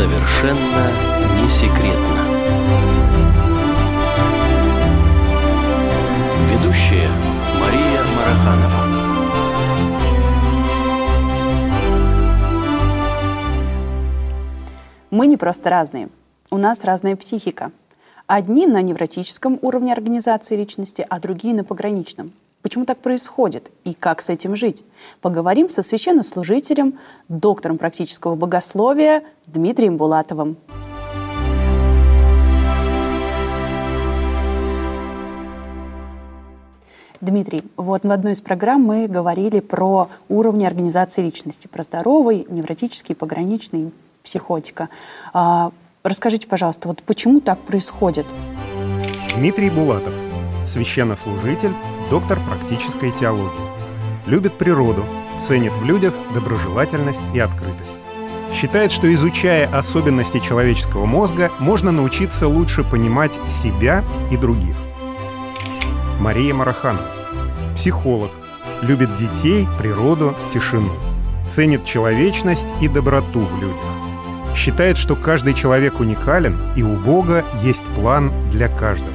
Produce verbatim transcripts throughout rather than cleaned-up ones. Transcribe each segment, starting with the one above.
Совершенно не секретно. Ведущая Мария Мараханова. Мы не просто разные. У нас разная психика. Одни на невротическом уровне организации личности, а другие на пограничном. Почему так происходит и как с этим жить? Поговорим со священнослужителем, доктором практического богословия Дмитрием Булатовым. Дмитрий, вот в одной из программ мы говорили про уровни организации личности, про здоровый, невротический, пограничный, психотика. А, расскажите, пожалуйста, вот почему так происходит? Дмитрий Булатов, священнослужитель, доктор практической теологии. Любит природу, ценит в людях доброжелательность и открытость. Считает, что, изучая особенности человеческого мозга, можно научиться лучше понимать себя и других. Мария Мараханова, психолог, любит детей, природу, тишину. Ценит человечность и доброту в людях. Считает, что каждый человек уникален, и у Бога есть план для каждого.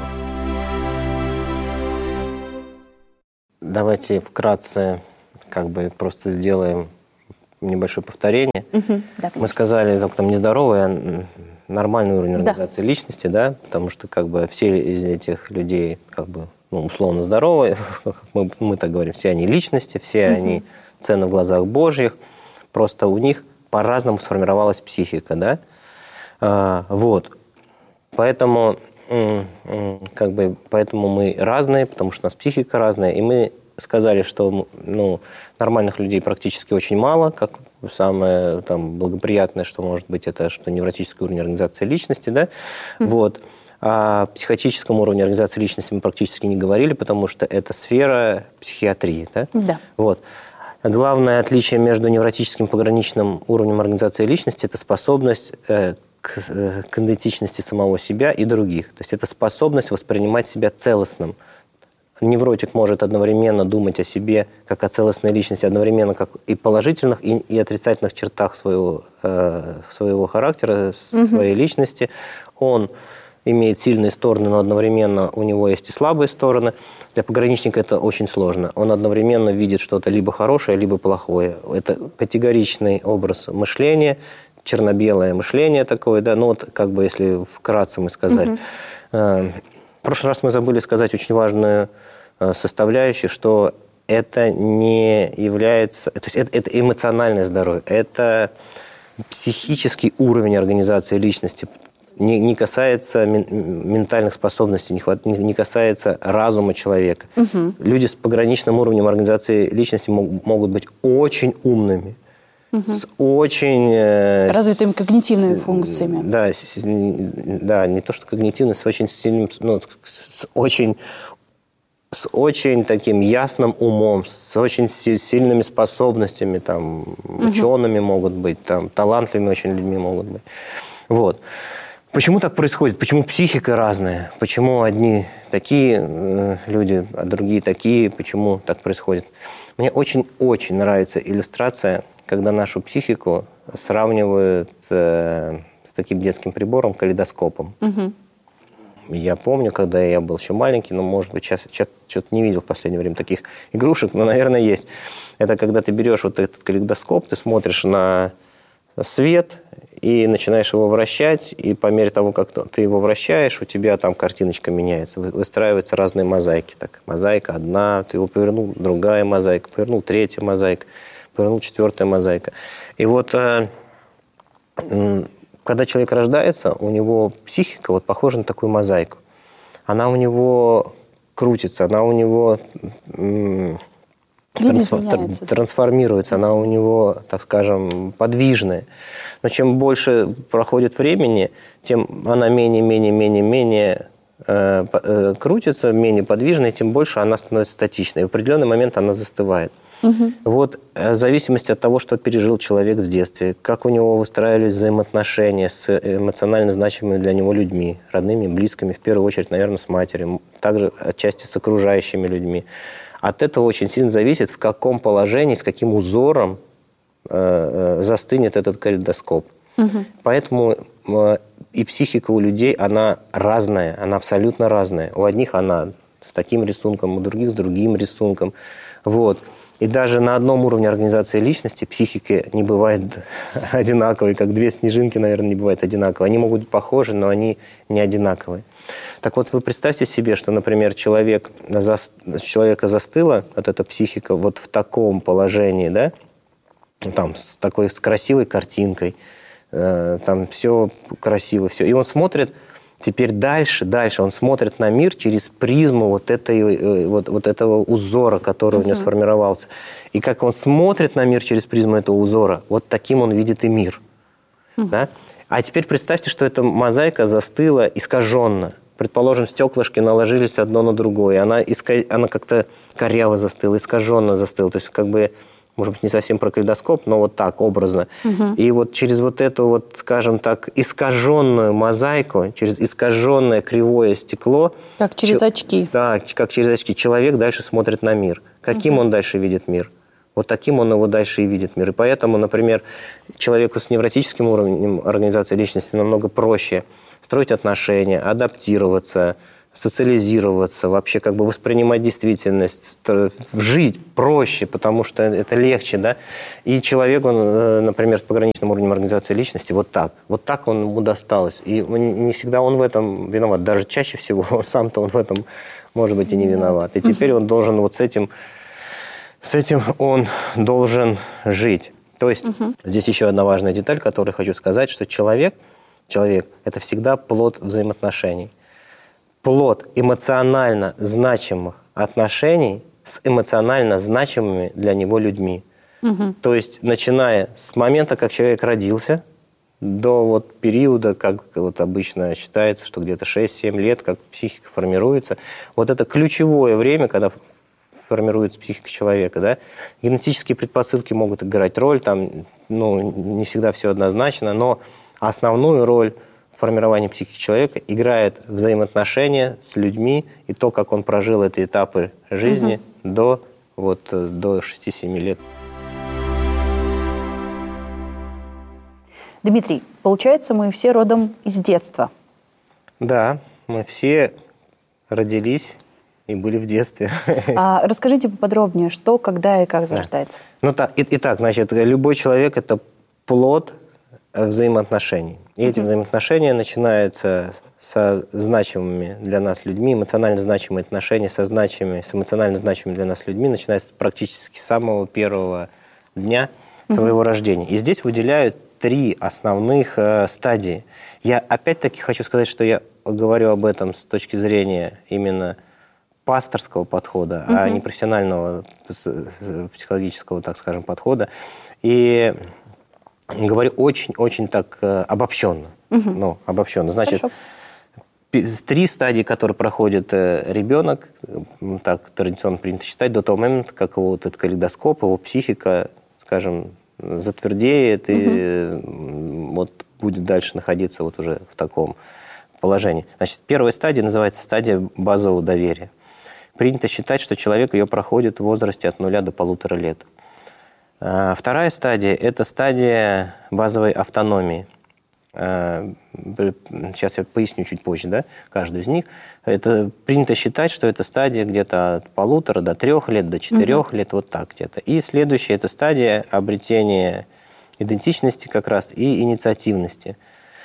Давайте вкратце как бы просто сделаем небольшое повторение. Угу, да, Мы сказали, там, там нездоровый, а нормальный уровень организации да. личности, да, потому что как бы все из этих людей как бы ну, условно здоровые, как мы, мы так говорим, все они личности, все угу. они ценны в глазах Божьих, просто у них по-разному сформировалась психика, да, а, вот, поэтому как бы, поэтому мы разные, потому что у нас психика разная, и мы сказали, что ну, нормальных людей практически очень мало, как самое там, благоприятное, что может быть, это что невротический уровень организации личности, да, mm-hmm. вот. О психотическом уровне организации личности мы практически не говорили, потому что это сфера психиатрии, да, да. вот. Главное отличие между невротическим и пограничным уровнем организации личности – это способность э, к, э, к идентичности самого себя и других. То есть это способность воспринимать себя целостным. Невротик может одновременно думать о себе как о целостной личности, одновременно как и положительных, и, и отрицательных чертах своего, э, своего характера, угу. своей личности. Он имеет сильные стороны, но одновременно у него есть и слабые стороны. Для пограничника это очень сложно. Он одновременно видит что-то либо хорошее, либо плохое. Это категоричный образ мышления, черно-белое мышление такое, да, ну вот как бы если вкратце мы сказали. Угу. В прошлый раз мы забыли сказать очень важную составляющую, что это не является, то есть это, это эмоциональное здоровье, это психический уровень организации личности, не, не касается мен, ментальных способностей, не, хват, не, не касается разума человека. Угу. Люди с пограничным уровнем организации личности мог, могут быть очень умными, угу. с очень... развитыми когнитивными с, функциями. Да, с, да, не то что когнитивно, с очень сильным, ну, с очень, с очень таким ясным умом, с очень сильными способностями, там, угу. учеными могут быть, там, талантливыми очень людьми могут быть. Вот. Почему так происходит? Почему психика разная? Почему одни такие э, люди, а другие такие? Почему так происходит? Мне очень-очень нравится иллюстрация, когда нашу психику сравнивают э, с таким детским прибором, калейдоскопом. Угу. Я помню, когда я был еще маленький, но, может быть, сейчас, сейчас что-то не видел в последнее время таких игрушек, но, наверное, есть. Это когда ты берешь вот этот калейдоскоп, ты смотришь на свет и начинаешь его вращать, и по мере того, как ты его вращаешь, у тебя там картиночка меняется, выстраиваются разные мозаики. Так, мозаика одна, ты его повернул, другая мозаика, повернул, третья мозаика, повернул, четвертая мозаика. И вот э, э, когда человек рождается, у него психика вот похожа на такую мозаику. Она у него крутится, она у него... Э, Трансфор- трансформируется, она у него, так скажем, подвижная. Но чем больше проходит времени, тем она менее, менее, менее, менее э, э, крутится, менее подвижная, тем больше она становится статичной. И в определенный момент она застывает. Угу. Вот в зависимости от того, что пережил человек в детстве, как у него выстраивались взаимоотношения с эмоционально значимыми для него людьми, родными, близкими, в первую очередь, наверное, с матерью, также отчасти с окружающими людьми. От этого очень сильно зависит, в каком положении, с каким узором э, э, застынет этот калейдоскоп. Угу. Поэтому э, и психика у людей, она разная, она абсолютно разная. У одних она с таким рисунком, у других с другим рисунком. Вот. И даже на одном уровне организации личности психики не бывает одинаковой, как две снежинки, наверное, не бывают одинаковые. Они могут быть похожи, но они не одинаковые. Так вот, вы представьте себе, что, например, человек, человека застыла вот эта психика вот в таком положении, да, там, с такой с красивой картинкой, э, там все красиво, все. И он смотрит теперь дальше, дальше, он смотрит на мир через призму вот, этой, вот, вот этого узора, который uh-huh. у него сформировался. И как он смотрит на мир через призму этого узора, вот таким он видит и мир. Uh-huh. Да? А теперь представьте, что эта мозаика застыла искаженно. Предположим, стеклышки наложились одно на другое. Она, иска... она как-то коряво застыла, искаженно застыла. То есть как бы... может быть, не совсем про калейдоскоп, но вот так, образно. Угу. И вот через вот эту, вот, скажем так, искаженную мозаику, через искаженное кривое стекло... Как через ч... очки. Да, как через очки. Человек дальше смотрит на мир. Каким угу. он дальше видит мир? Вот таким он его дальше и видит мир. И поэтому, например, человеку с невротическим уровнем организации личности намного проще строить отношения, адаптироваться, социализироваться, вообще как бы воспринимать действительность, жить проще, потому что это легче, да. И человек, он, например, с пограничным уровнем организации личности, вот так, вот так он ему досталось. И не всегда он в этом виноват, даже чаще всего сам-то он в этом, может быть, и не виноват. И теперь он должен вот с этим, с этим он должен жить. То есть угу. здесь еще одна важная деталь, которую хочу сказать, что человек, человек – это всегда плод взаимоотношений. Плод эмоционально значимых отношений с эмоционально значимыми для него людьми. Угу. То есть, начиная с момента, как человек родился, до вот периода, как вот обычно считается, что где-то шесть-семь лет, как психика формируется, вот это ключевое время, когда формируется психика человека. Да? Генетические предпосылки могут играть роль, там, ну, не всегда все однозначно, но основную роль в формировании психики человека играет взаимоотношения с людьми и то, как он прожил эти этапы жизни угу. до, вот, до шести-семи лет. Дмитрий, получается, мы все родом из детства. Да, мы все родились и были в детстве. А расскажите поподробнее, что, когда и как зарождается. Да. Ну, так, и, итак, значит, любой человек – это плод взаимоотношений. И эти uh-huh. взаимоотношения начинаются со значимыми для нас людьми, эмоционально значимые отношения со значимыми, с эмоционально значимыми для нас людьми начинаются практически с самого первого дня uh-huh. своего рождения. И здесь выделяют три основных э, стадии. Я опять-таки хочу сказать, что я говорю об этом с точки зрения именно пасторского подхода, uh-huh. а не профессионального психологического, так скажем, подхода. И говорю очень-очень так э, обобщенно. Uh-huh. Ну, обобщенно. Значит, Хорошо. три стадии, которые проходит э, ребенок, так традиционно принято считать, до того момента, как его вот этот калейдоскоп, его психика, скажем, затвердеет uh-huh. и вот будет дальше находиться вот уже в таком положении. Значит, первая стадия называется стадия базового доверия. Принято считать, что человек ее проходит в возрасте от нуля до полутора лет. Вторая стадия – это стадия базовой автономии. Сейчас я поясню чуть позже, да, каждую из них. Это принято считать, что это стадия где-то от полутора до трех лет, до четырех угу. лет, вот так где-то. И следующая – это стадия обретения идентичности как раз и инициативности.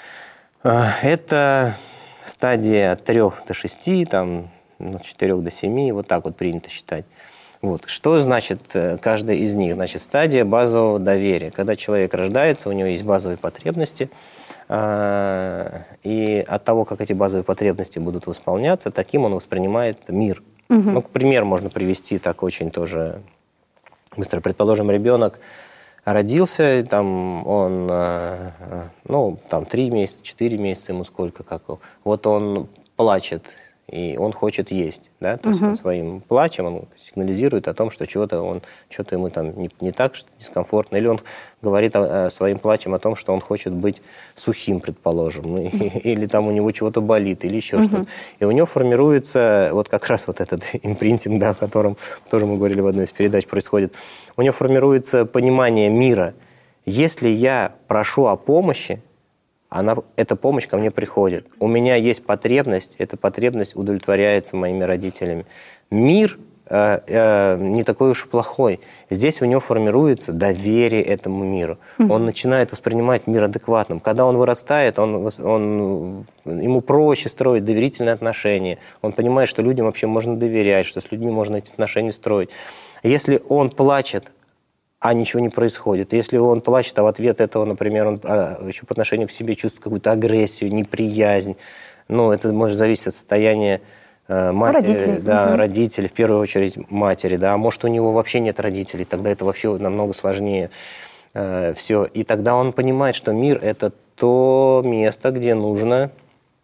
Это стадия от трех до шести, там, от четырех до семи, вот так вот принято считать. Вот. Что значит каждая из них? Значит, стадия базового доверия. Когда человек рождается, у него есть базовые потребности, и от того, как эти базовые потребности будут восполняться, таким он воспринимает мир. Угу. Ну, к примеру, можно привести так очень тоже быстро. Предположим, ребенок родился, там он, ну, там три месяца, четыре месяца, ему сколько, как. Вот он плачет, и он хочет есть, да, то uh-huh. есть он своим плачем он сигнализирует о том, что чего-то он, что-то ему там не, не так, что дискомфортно, или он говорит о, о, своим плачем о том, что он хочет быть сухим, предположим, uh-huh. или там у него чего-то болит, или еще uh-huh. что-то. И у него формируется вот как раз вот этот импринтинг, да, о котором тоже мы говорили в одной из передач, происходит. У него формируется понимание мира Если я прошу о помощи, она, эта помощь ко мне приходит. У меня есть потребность, эта потребность удовлетворяется моими родителями. Мир э, э, не такой уж и плохой. Здесь у него формируется доверие этому миру. Mm-hmm. Он начинает воспринимать мир адекватным. Когда он вырастает, он, он, ему проще строить доверительные отношения. Он понимает, что людям вообще можно доверять, что с людьми можно эти отношения строить. Если он плачет, а ничего не происходит. Если он плачет, а в ответ этого, например, он а, еще по отношению к себе чувствует какую-то агрессию, неприязнь, ну, это может зависеть от состояния э, матери, родителей. Да, угу. родителей, в первую очередь матери, да, а может, у него вообще нет родителей, тогда это вообще намного сложнее э, все. И тогда он понимает, что мир – это то место, где нужно,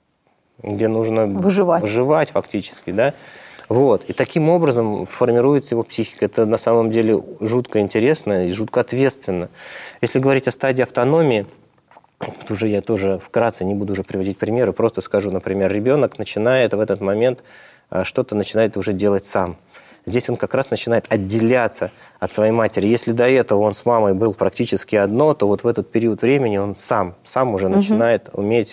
где нужно выживать. выживать фактически, да. Вот. И таким образом формируется его психика. Это на самом деле жутко интересно и жутко ответственно. Если говорить о стадии автономии, тут уже я тоже вкратце не буду уже приводить примеры, просто скажу, например, ребенок начинает в этот момент что-то начинает уже делать сам. Здесь он как раз начинает отделяться от своей матери. Если до этого он с мамой был практически одно, то вот в этот период времени он сам, сам уже угу. начинает уметь...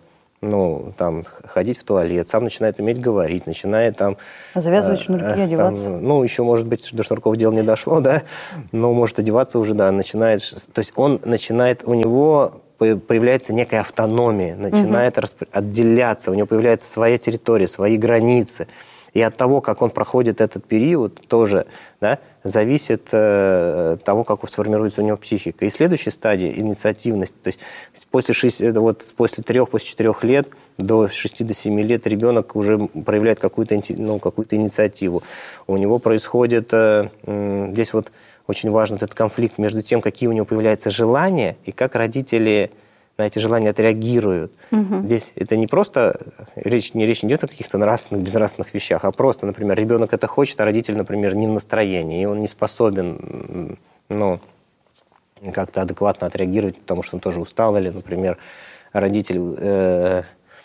ну, там, ходить в туалет, сам начинает уметь говорить, начинает там... Завязывать э, шнурки, э, одеваться. Там, ну, еще, может быть, до шнурков дело не дошло, да, но может одеваться уже, да, начинает... То есть он начинает, у него появляется некая автономия, начинает угу. расп... отделяться, у него появляется своя территория, свои границы. И от того, как он проходит этот период, тоже, да, зависит э, того, как сформируется у него психика. И следующая стадия – инициативность. То есть после, шести, вот, после трех, после четырех лет до шести, до семи лет ребенок уже проявляет какую-то, ну, какую-то инициативу. У него происходит, э, э, здесь вот очень важен этот конфликт между тем, какие у него появляются желания, и как родители на эти желания отреагируют. Угу. Здесь это не просто, речь не, речь не идет о каких-то нравственных, безнравственных вещах, а просто, например, ребенок это хочет, а родитель, например, не в настроении, и он не способен, ну, как-то адекватно отреагировать, потому что он тоже устал, или, например, родитель, э,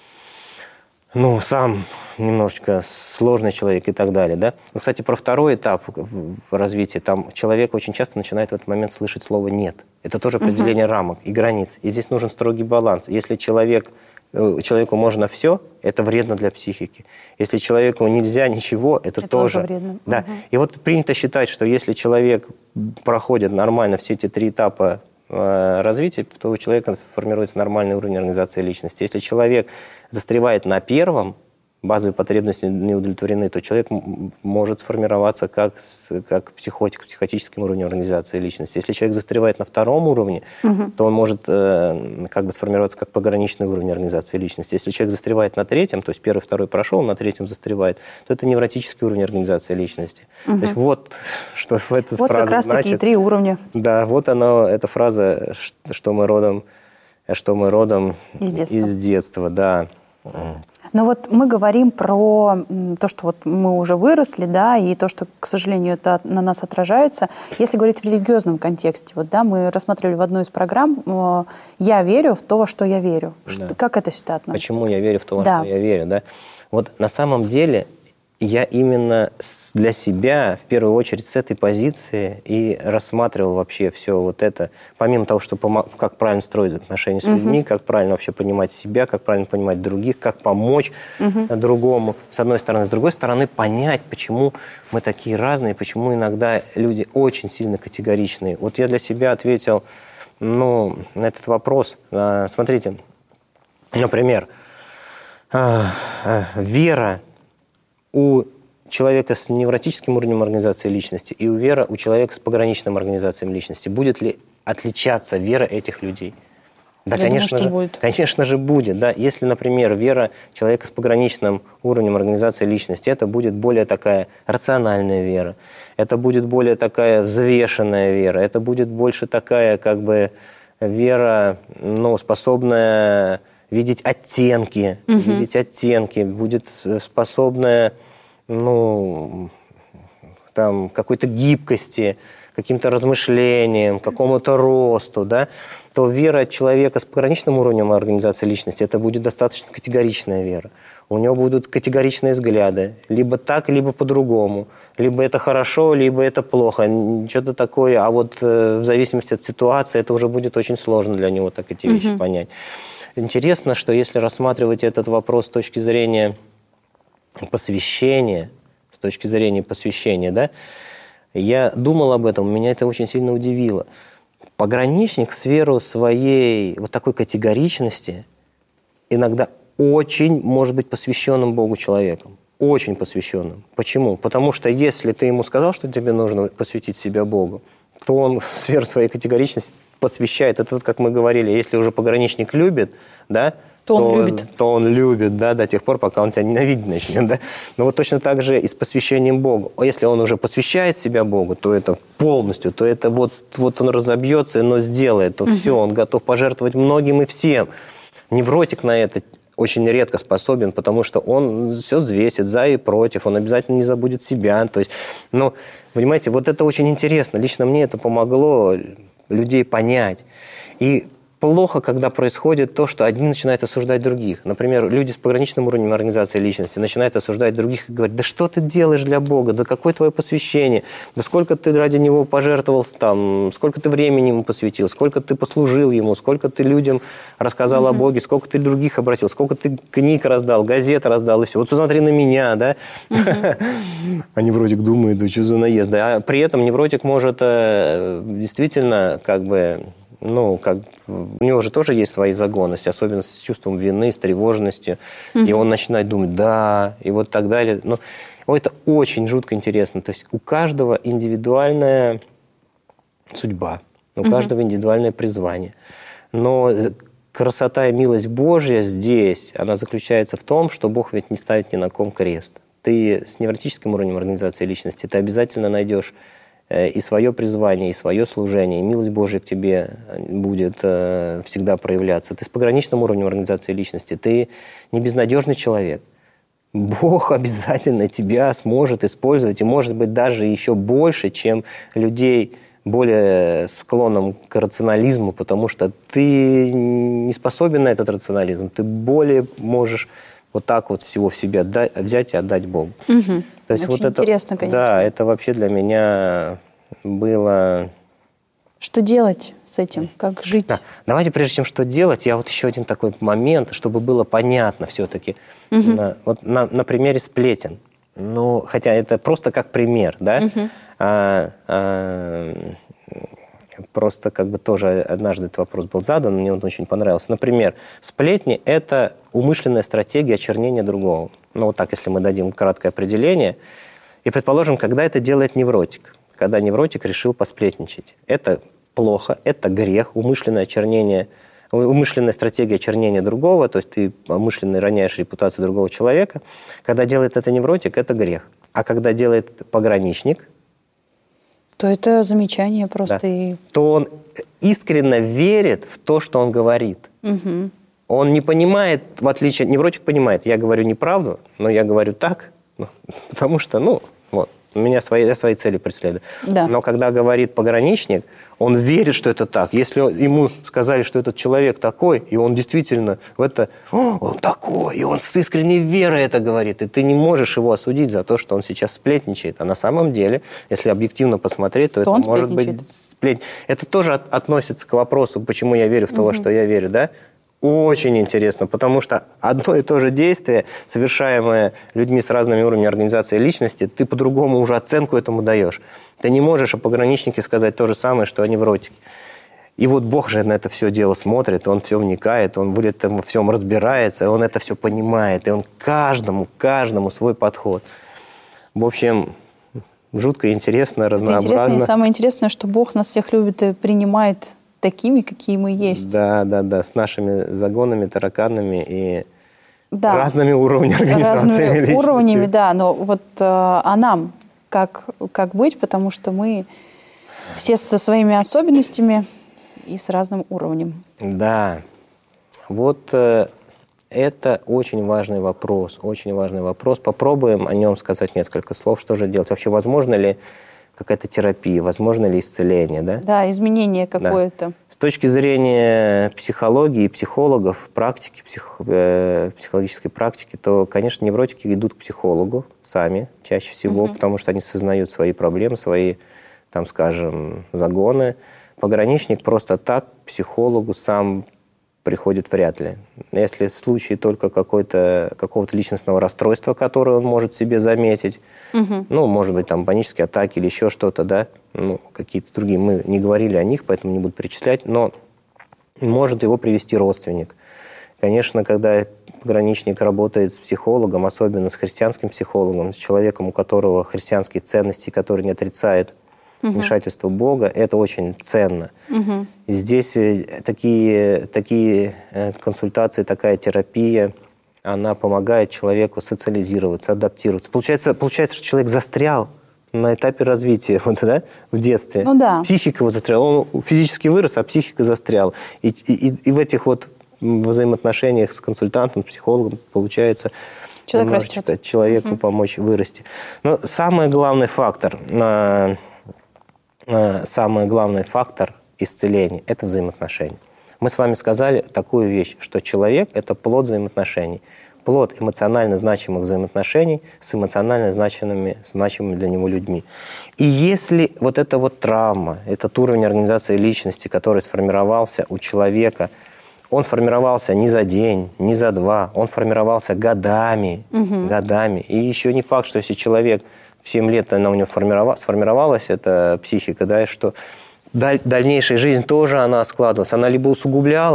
ну, сам немножечко сложный человек и так далее, да. Но, кстати, про второй этап в развитии, там человек очень часто начинает в этот момент слышать слово «нет». Это тоже определение uh-huh. рамок и границ. И здесь нужен строгий баланс. Если человек, человеку можно все, это вредно для психики. Если человеку нельзя ничего, это, это тоже вредно. Да. Uh-huh. И вот принято считать, что если человек проходит нормально все эти три этапа э, развития, то у человека формируется нормальный уровень организации личности. Если человек застревает на первом, базовые потребности не удовлетворены, то человек может сформироваться как, как психотик, психотическим уровнем организации личности. Если человек застревает на втором уровне, угу. то он может э, как бы сформироваться как пограничный уровень организации личности. Если человек застревает на третьем, то есть первый, второй прошел, на третьем застревает, то это невротический уровень организации личности. Угу. То есть вот что в этой вот фразе как раз значит. такие три уровня. Да, вот она, эта фраза, что мы родом, что мы родом из детства. Из детства, да. Но вот мы говорим про то, что вот мы уже выросли, да, и то, что, к сожалению, это на нас отражается. Если говорить в религиозном контексте, вот, да, мы рассматривали в одной из программ «Я верю в то, во что я верю». Да. Что, как это сюда относится? Почему я верю в то, во да. что я верю, да? Вот на самом деле я именно для себя, в первую очередь, с этой позиции и рассматривал вообще все вот это. Помимо того, что как правильно строить отношения с людьми, угу. как правильно вообще понимать себя, как правильно понимать других, как помочь угу. другому, с одной стороны. С другой стороны, понять, почему мы такие разные, почему иногда люди очень сильно категоричные. Вот я для себя ответил, ну, на этот вопрос. Смотрите, например, вера у человека с невротическим уровнем организации личности и у вера у человека с пограничным организацией личности. Будет ли отличаться вера этих людей? Да, Я конечно думаю, же, будет. конечно же будет. Да. Если, например, вера человека с пограничным уровнем организации личности, это будет более такая рациональная вера, это будет более такая взвешенная вера, это будет больше такая как бы вера, ну, способная видеть оттенки, угу. видеть оттенки, будет способная, ну, там, какой-то гибкости, каким-то размышлениям, какому-то росту, да, то вера человека с пограничным уровнем организации личности, это будет достаточно категоричная вера. У него будут категоричные взгляды. Либо так, либо по-другому. Либо это хорошо, либо это плохо. Что-то такое. А вот э, в зависимости от ситуации это уже будет очень сложно для него так эти вещи угу. понять. Интересно, что если рассматривать этот вопрос с точки зрения посвящения, с точки зрения посвящения, да, я думал об этом, меня это очень сильно удивило. Пограничник в сферу своей вот такой категоричности иногда очень может быть посвященным Богу человеком. Очень посвященным. Почему? Потому что если ты ему сказал, что тебе нужно посвятить себя Богу, то он в сферу своей категоричности посвящает. Это вот, как мы говорили, если уже пограничник любит, да, то, то он любит. То он любит, да, до тех пор, пока он тебя ненавидеть начнет, да. Но вот точно так же и с посвящением Богу. Если он уже посвящает себя Богу, то это полностью, то это вот, вот он разобьется, но сделает, то угу. все, он готов пожертвовать многим и всем. Невротик на это очень редко способен, потому что он все взвесит за и против, он обязательно не забудет себя. То есть, ну, понимаете, вот это очень интересно. Лично мне это помогло людей понять. И плохо, когда происходит то, что одни начинают осуждать других. Например, люди с пограничным уровнем организации личности начинают осуждать других и говорят: да что ты делаешь для Бога, да какое твое посвящение, да сколько ты ради Него пожертвовал, там, сколько ты времени Ему посвятил, сколько ты послужил Ему, сколько ты людям рассказал mm-hmm. о Боге, сколько ты других обратил, сколько ты книг раздал, газет раздал, и все. Вот посмотри на меня, да? Mm-hmm. А невротик думает: да что за наезд? А при этом невротик может действительно как бы... Ну, как, у него же тоже есть свои загонности, особенно с чувством вины, с тревожностью. Mm-hmm. И он начинает думать, да, и вот так далее. Но это очень жутко интересно. То есть у каждого индивидуальная судьба, у mm-hmm. каждого индивидуальное призвание. Но красота и милость Божья здесь, она заключается в том, что Бог ведь не ставит ни на ком крест. Ты с невротическим уровнем организации личности, ты обязательно найдешь и свое призвание, и свое служение, и милость Божия к тебе будет э, всегда проявляться. Ты с пограничным уровнем организации личности, ты не безнадежный человек. Бог обязательно тебя сможет использовать, и может быть даже еще больше, чем людей более склонным к рационализму, потому что ты не способен на этот рационализм, ты более можешь вот так вот всего в себе отдать, взять и отдать Богу. Угу. То есть очень вот это, интересно, конечно. Да, это вообще для меня было... Что делать с этим? Как жить? Да. Давайте, прежде чем что делать, я вот еще один такой момент, чтобы было понятно все-таки. Угу. На, вот на, на примере сплетен. Ну, хотя это просто как пример, да? Угу. А, а, просто как бы тоже однажды этот вопрос был задан, мне он очень понравился. Например, сплетни – это умышленная стратегия очернения другого. Ну, вот так, если мы дадим краткое определение. И, предположим, когда это делает невротик. Когда невротик решил посплетничать. Это плохо, это грех, умышленное очернение, умышленная стратегия очернения другого, то есть ты умышленно роняешь репутацию другого человека. Когда делает это невротик, это грех. А когда делает пограничник, то это замечание просто. Да, и... то он искренне верит в то, что он говорит. Угу. Он не понимает, в отличие... Невротик понимает, я говорю неправду, но я говорю так, ну, потому что, ну, вот, у меня свои, я свои цели преследую. Да. Но когда говорит пограничник, он верит, что это так. Если ему сказали, что этот человек такой, и он действительно в это... Он такой, и он с искренней верой это говорит. И ты не можешь его осудить за то, что он сейчас сплетничает. А на самом деле, если объективно посмотреть, то, то это может быть сплетня. Это тоже от, относится к вопросу, почему я верю в то, во что я верю, да? Очень интересно, потому что одно и то же действие, совершаемое людьми с разными уровнями организации личности, ты по-другому уже оценку этому даешь. Ты не можешь о пограничнике сказать то же самое, что о невротике. И вот Бог же на это все дело смотрит, Он все вникает, Он в этом всем разбирается, Он это все понимает, и Он каждому, каждому свой подход. В общем, жутко интересно, разнообразно. Это интересно, и самое интересное, что Бог нас всех любит и принимает такими, какие мы есть. Да, да, да, с нашими загонами, тараканами и да. разными уровнями организации разными личности. Уровнями, да, но вот э, а нам как, как быть, потому что мы все со своими особенностями и с разным уровнем. Да, вот э, это очень важный вопрос, очень важный вопрос. Попробуем о нем сказать несколько слов, что же делать. Вообще, возможно ли какая-то терапия, возможно ли исцеление, да? Да, изменение какое-то. Да. С точки зрения психологии, психологов, практики, псих, э, психологической практики, то, конечно, невротики идут к психологу сами чаще всего, угу. потому что они сознают свои проблемы, свои, там, скажем, загоны. Пограничник просто так к психологу сам приходит вряд ли. Если в случае только какой-то, какого-то личностного расстройства, которое он может себе заметить, угу. ну, может быть, там, панические атаки или еще что-то, да, ну, какие-то другие, мы не говорили о них, поэтому не буду перечислять, но может его привести родственник. Конечно, когда пограничник работает с психологом, особенно с христианским психологом, с человеком, у которого христианские ценности, который не отрицает вмешательство Бога, это очень ценно. Угу. И здесь такие, такие консультации, такая терапия, она помогает человеку социализироваться, адаптироваться. Получается, получается, что человек застрял на этапе развития вот, да, в детстве. Ну, да. Психика его застряла. Он физически вырос, а психика застряла. И, и, и в этих вот взаимоотношениях с консультантом, с психологом, получается, человек растет. Человеку угу. помочь вырасти. Но самый главный фактор... Самый главный фактор исцеления – это взаимоотношения. Мы с вами сказали такую вещь, что человек – это плод взаимоотношений. Плод эмоционально значимых взаимоотношений с эмоционально значимыми, значимыми для него людьми. И если вот эта вот травма, этот уровень организации личности, который сформировался у человека, он сформировался не за день, не за два, он формировался годами, угу. годами. И еще не факт, что если человек... в семь лет она у него сформировалась, сформировалась эта психика, да, и что даль, дальнейшая жизнь тоже она складывалась. Она либо усугубляла,